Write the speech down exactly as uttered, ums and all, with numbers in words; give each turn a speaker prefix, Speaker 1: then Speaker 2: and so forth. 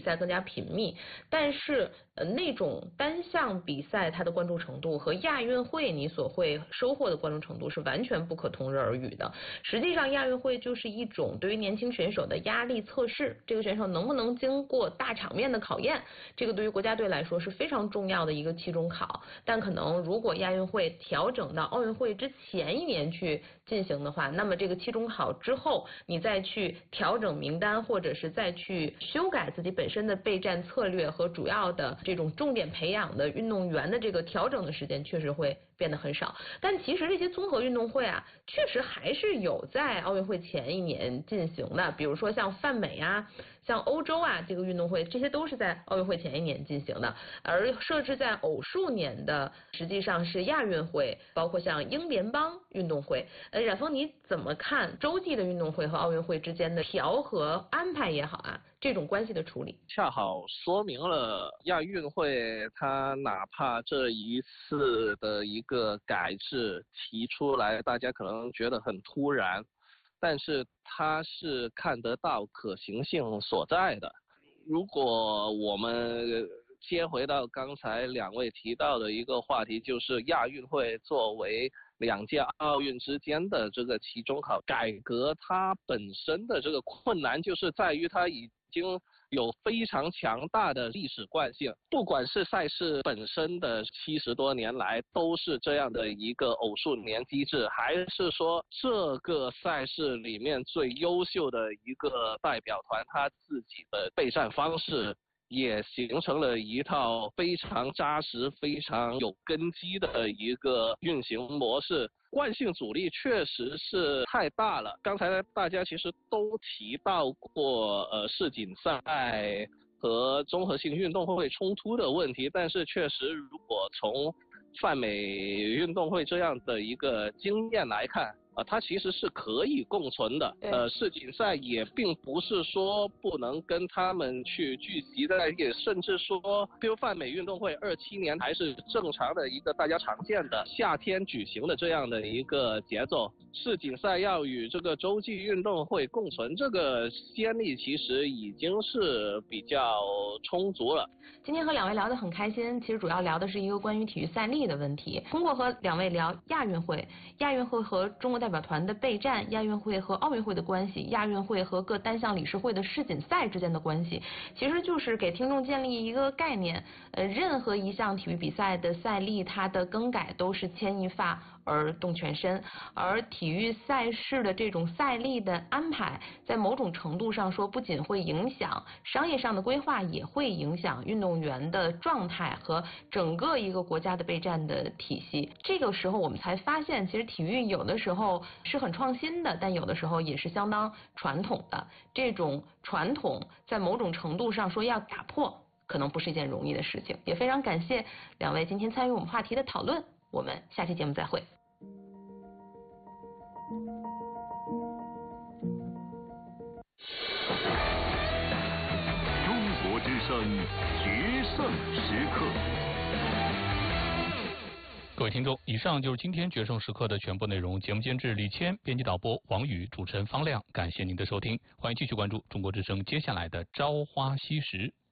Speaker 1: 赛更加频密，但是呃那种单项比赛它的关注程度和亚运会你所会收获的关注程度是完全不可同日而语的。实际上亚运会就是一种对于年轻选手的压力测试，这个选手能不能经过大场面的考验，这个对于国家队来说是非常重要的一个期中考。但可能如果亚运会调整到奥运会之前一年去进行的话，那么这个期中考之后你再去调整名单，或者是再去修改自己本身的备战策略和主要的这种重点培养的运动员的这个调整的时间确实会变得很少。但其实这些综合运动会啊，确实还是有在奥运会前一年进行的，比如说像泛美啊，像欧洲啊，这个运动会这些都是在奥运会前一年进行的。而设置在偶数年的实际上是亚运会，包括像英联邦运动会。呃，冉峰你怎么看洲际的运动会和奥运会之间的调和安排也好啊，这种关系的处理？
Speaker 2: 恰好说明了亚运会它哪怕这一次的一个改制提出来，大家可能觉得很突然，但是它是看得到可行性所在的。如果我们接回到刚才两位提到的一个话题，就是亚运会作为两届奥运之间的这个期中考改革，它本身的这个困难就是在于它已经有非常强大的历史惯性，不管是赛事本身的七十多年来都是这样的一个偶数年机制，还是说这个赛事里面最优秀的一个代表团他自己的备战方式也形成了一套非常扎实、非常有根基的一个运行模式，惯性阻力确实是太大了。刚才大家其实都提到过，呃，世锦赛和综合性运动会冲突的问题，但是确实，如果从泛美运动会这样的一个经验来看，啊、呃，它其实是可以共存的。呃，世锦赛也并不是说不能跟他们去聚集在一起，甚至说，比如泛美运动会二七年还是正常的一个大家常见的夏天举行的这样的一个节奏。世锦赛要与这个洲际运动会共存，这个先例其实已经是比较充足了。
Speaker 1: 今天和两位聊得很开心，其实主要聊的是一个关于体育赛例的问题。通过和两位聊亚运会、亚运会和中国代表团的备战、亚运会和奥运会的关系、亚运会和各单项理事会的世锦赛之间的关系，其实就是给听众建立一个概念。呃，任何一项体育比赛的赛例，它的更改都是牵一发而动全身，而体育赛事的这种赛例的安排，在某种程度上说，不仅会影响商业上的规划，也会影响运动员的状态和整个一个国家的备战的体系。这个时候我们才发现，其实体育有的时候是很创新的，但有的时候也是相当传统的。这种传统在某种程度上说要打破，可能不是一件容易的事情。也非常感谢两位今天参与我们话题的讨论，我们下期节目再会。
Speaker 3: 中国之声决胜时刻。各位听众，以上就是今天决胜时刻的全部内容。节目监制李谦，编辑导播王宇，主持人方亮。感谢您的收听，欢迎继续关注中国之声接下来的朝花夕拾。